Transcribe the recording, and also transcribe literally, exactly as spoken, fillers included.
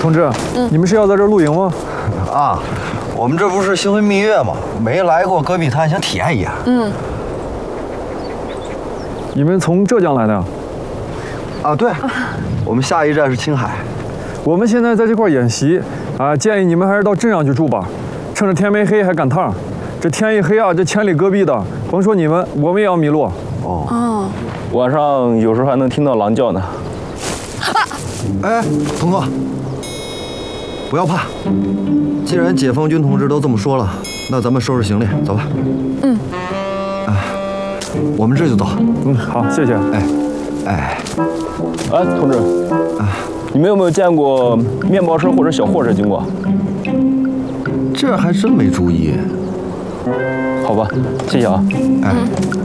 同志，嗯、你们是要在这儿露营吗？ 啊，我们这不是新婚蜜月吗？没来过戈壁滩，想体验一下。 嗯。 你们从浙江来的？ 啊，对，我们下一站是青海。 我们现在在这块演习，啊，建议你们还是到镇上去住吧，趁着天没黑还赶趟。这天一黑啊，这千里戈壁的，甭说你们，我们也要迷路。 哦。哦。 晚上有时候还能听到狼叫呢。 哎，童哥，不要怕。既然解放军同志都这么说了，那咱们收拾行李，走吧。 嗯。 哎，我们这就走。 嗯，好，谢谢。 哎，哎， 哎，同志，哎，你们有没有见过面包车或者小货车经过？ 这还真没注意。 好吧，谢谢啊。 哎。